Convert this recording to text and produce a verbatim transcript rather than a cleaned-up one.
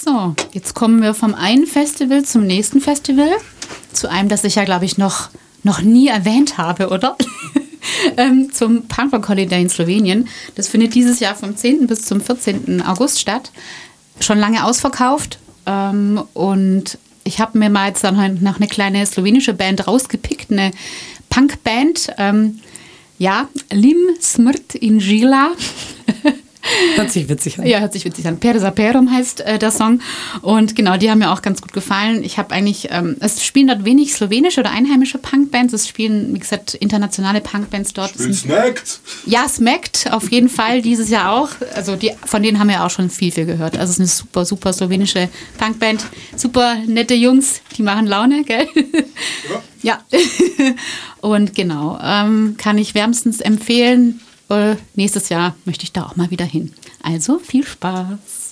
So, jetzt kommen wir vom einen Festival zum nächsten Festival. Zu einem, das ich ja, glaube ich, noch, noch nie erwähnt habe, oder? ähm, zum Punkrock Holiday in Slowenien. Das findet dieses Jahr vom zehnten bis zum vierzehnten August statt. Schon lange ausverkauft. Ähm, und ich habe mir mal jetzt dann noch eine kleine slowenische Band rausgepickt, eine Punkband. Ähm, ja, Lim Smrt in Žila. Hört sich witzig an. Ja, hört sich witzig an. Per Zaperum heißt äh, der Song. Und genau, die haben mir auch ganz gut gefallen. Ich habe eigentlich, ähm, es spielen dort wenig slowenische oder einheimische Punkbands. Es spielen, wie gesagt, internationale Punkbands dort. Spielt Smacked? Ja, Smacked, auf jeden Fall, dieses Jahr auch. Also die, von denen haben wir auch schon viel, viel gehört. Also es ist eine super, super slowenische Punkband. Super nette Jungs, die machen Laune, gell? Ja. Ja. Und genau, ähm, kann ich wärmstens empfehlen. Äh, nächstes Jahr möchte ich da auch mal wieder hin. Also viel Spaß.